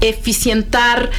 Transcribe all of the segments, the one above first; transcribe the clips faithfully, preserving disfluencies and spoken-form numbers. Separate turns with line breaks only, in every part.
eficientar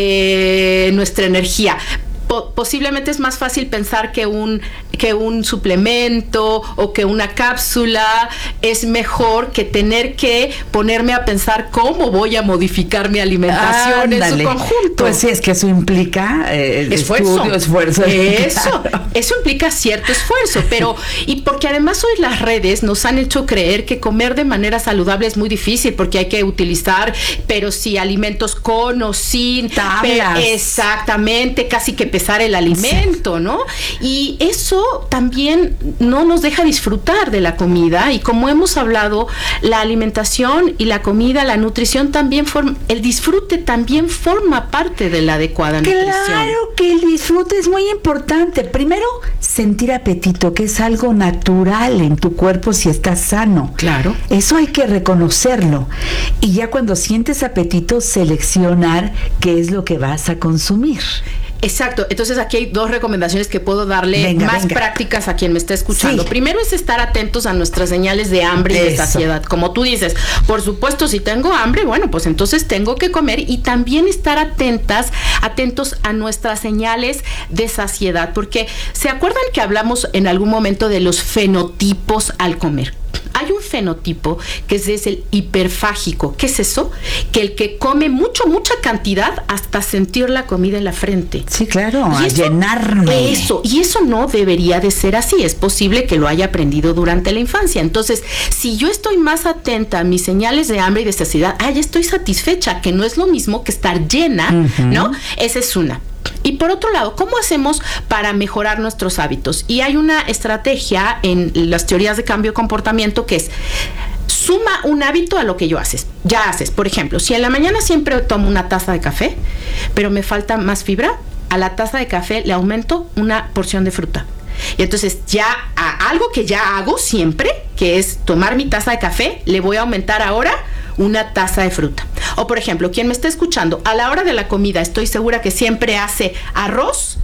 eh, nuestra energía. Posiblemente es más fácil pensar que un, que un suplemento o que una cápsula es mejor que tener que ponerme a pensar cómo voy a modificar mi alimentación en su conjunto.
Pues sí, es que eso implica eh,
esfuerzo.
Estudio, esfuerzo.
Eso, eso implica cierto esfuerzo, pero y porque además hoy las redes nos han hecho creer que comer de manera saludable es muy difícil porque hay que utilizar, pero sí, alimentos con o sin
tablas.
Exactamente, casi que pesar el alimento, ¿no? Y eso también no nos deja disfrutar de la comida, y como hemos hablado, la alimentación y la comida, la nutrición también forma, el disfrute también forma parte de la adecuada nutrición.
Claro que el disfrute es muy importante. Primero, sentir apetito, que es algo natural en tu cuerpo si estás sano.
Claro.
Eso hay que reconocerlo. Y ya cuando sientes apetito, seleccionar qué es lo que vas a consumir.
Exacto, entonces aquí hay dos recomendaciones que puedo darle
venga,
más
venga.
prácticas a quien me está escuchando.
Sí.
Primero es estar atentos a nuestras señales de hambre y
Eso.
de saciedad. Como tú dices, por supuesto, si tengo hambre, bueno, pues entonces tengo que comer, y también estar atentas, atentos a nuestras señales de saciedad, porque ¿se acuerdan que hablamos en algún momento de los fenotipos al comer? Hay un fenotipo que es, es el hiperfágico. ¿Qué es eso? Que el que come mucho, mucha cantidad hasta sentir la comida en la frente.
Sí, claro,
Y
a
eso,
llenarme.
Eso, y eso no debería de ser así. Es posible que lo haya aprendido durante la infancia. Entonces, si yo estoy más atenta a mis señales de hambre y de saciedad, ah, ya estoy satisfecha, que no es lo mismo que estar llena, uh-huh. ¿no? Esa es una. Y por otro lado, ¿cómo hacemos para mejorar nuestros hábitos? Y hay una estrategia en las teorías de cambio de comportamiento que es: suma un hábito a lo que yo haces. Ya haces, por ejemplo, si en la mañana siempre tomo una taza de café, pero me falta más fibra, a la taza de café le aumento una porción de fruta. Y entonces ya a algo que ya hago siempre, que es tomar mi taza de café, le voy a aumentar ahora una taza de fruta. O por ejemplo, quien me está escuchando, a la hora de la comida estoy segura que siempre hace arroz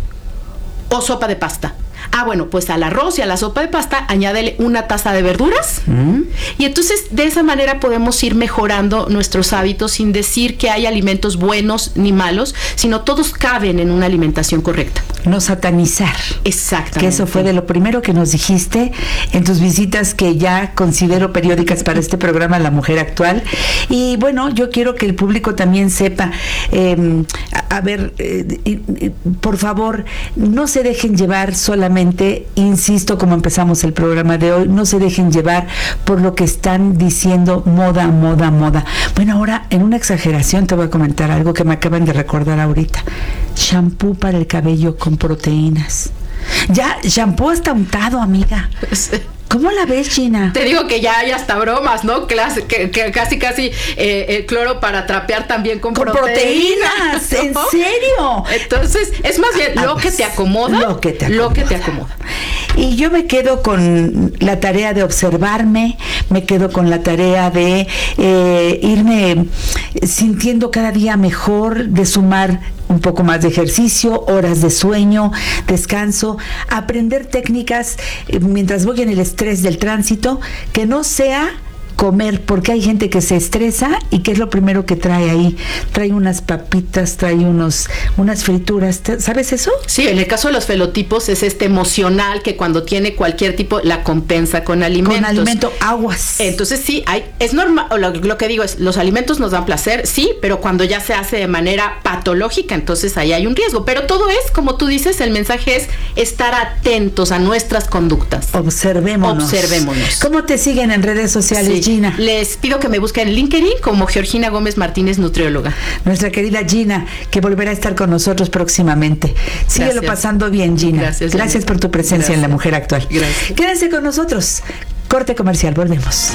o sopa de pasta. Ah, bueno, pues al arroz y a la sopa de pasta añádele una taza de verduras, mm. y entonces de esa manera podemos ir mejorando nuestros hábitos sin decir que hay alimentos buenos ni malos, sino todos caben en una alimentación correcta.
No satanizar.
Exactamente.
Que eso fue de lo primero que nos dijiste en tus visitas que ya considero periódicas para este programa La Mujer Actual. Y bueno, yo quiero que el público también sepa, eh, a, a ver, eh, eh, por favor, no se dejen llevar solamente, insisto, como empezamos el programa de hoy, no se dejen llevar por lo que están diciendo moda, moda, moda. Bueno, ahora en una exageración te voy a comentar algo que me acaban de recordar ahorita. Shampoo para el cabello con proteínas. Ya, shampoo hasta untado, amiga.
Sí.
¿Cómo la ves, Gina?
Te digo que ya hay hasta bromas, ¿no? Clase, que, que casi, casi eh, el cloro para trapear también con,
con proteínas. proteínas ¿no? ¿En serio?
Entonces, es más bien lo que te acomoda.
Lo que te acomoda.
Lo que te acomoda.
Y yo me quedo con la tarea de observarme, me quedo con la tarea de eh, irme sintiendo cada día mejor, de sumar un poco más de ejercicio, horas de sueño, descanso, aprender técnicas eh, mientras voy en el estrés del tránsito, que no sea comer, porque hay gente que se estresa y ¿qué es lo primero que trae ahí? Trae unas papitas, trae unos unas frituras, ¿sabes eso?
Sí, en el caso de los felotipos es este emocional que cuando tiene cualquier tipo la compensa con alimentos.
Con alimento, aguas.
Entonces sí, hay, es normal, lo, lo que digo es, los alimentos nos dan placer, sí, pero cuando ya se hace de manera patológica, entonces ahí hay un riesgo. Pero todo es, como tú dices, el mensaje es estar atentos a nuestras conductas.
Observémonos.
Observémonos.
¿Cómo te siguen en redes sociales, sí. Gina?
Les pido que me busquen en LinkedIn como Georgina Gómez Martínez, nutrióloga.
Nuestra querida Gina, que volverá a estar con nosotros próximamente. Síguelo Gracias. pasando bien, Gina. Gracias, Gracias por tu presencia Gracias. en La Mujer Actual.
Gracias.
Quédense con nosotros. Corte comercial, volvemos.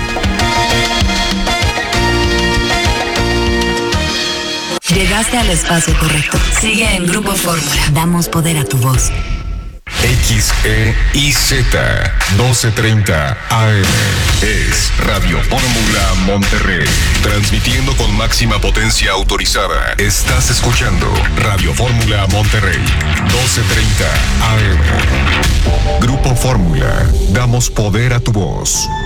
Llegaste al espacio correcto. Sigue en Grupo Fórmula. Damos poder a tu voz.
X E I Z doce treinta A M es Radio Fórmula Monterrey, transmitiendo con máxima potencia autorizada. Estás escuchando Radio Fórmula Monterrey, doce treinta A M. Grupo Fórmula, damos poder a tu voz.